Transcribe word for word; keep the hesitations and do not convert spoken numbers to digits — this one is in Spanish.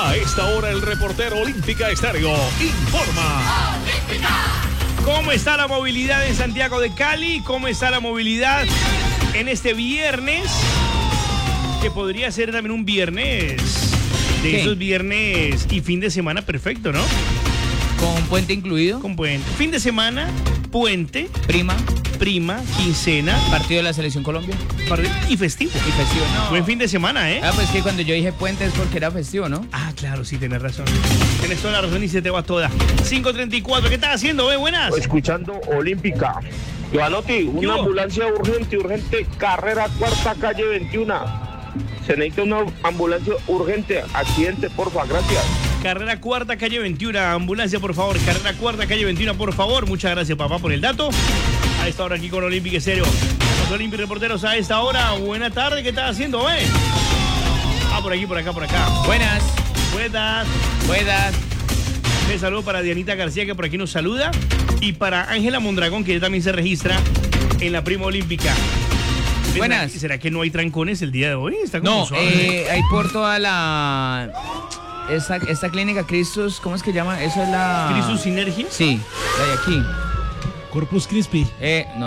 A esta hora el reportero Olímpica Estéreo informa. ¿Cómo está la movilidad en Santiago de Cali? ¿Cómo está la movilidad en este viernes? Que podría ser también un viernes de ¿Qué? esos viernes y fin de semana perfecto, ¿no? ¿Con puente incluido? Con puente. Fin de semana, puente, Prima, prima, quincena partido de la Selección Colombia y festivo. y festivo. No. Buen fin de semana, ¿eh? Ah, pues que cuando yo dije puente es porque era festivo, ¿no? Ah, claro, sí, tenés razón. Tienes toda la razón y se te va toda. cinco treinta y cuatro, ¿qué estás haciendo, eh? Buenas. Escuchando Olímpica. Giovanotti, ¿Qué una hubo? ambulancia urgente, urgente, carrera cuarta, calle veintiuno. Se necesita una ambulancia urgente, accidente, porfa, gracias. Carrera cuarta, calle veintiuno, ambulancia, por favor. Carrera cuarta, calle veintiuno, por favor. Muchas gracias, papá, por el dato. A esta hora aquí con Olímpica Estéreo. Los Olímpicos reporteros a esta hora. Buena tarde, ¿qué estás haciendo, eh? Ah, por aquí, por acá, por acá. Buenas, Buenas. buenas. Un saludo para Dianita García, que por aquí nos saluda. Y para Ángela Mondragón, que también se registra en la Prima Olímpica. Buenas. ¿Será que no hay trancones el día de hoy? Está como No, suave. eh, hay por toda la... Esta, esta clínica Cristus, ¿cómo es que llama? Eso es la... ¿Crisus Sinergia? Sí, la de aquí. Corpus Christi. Eh, no.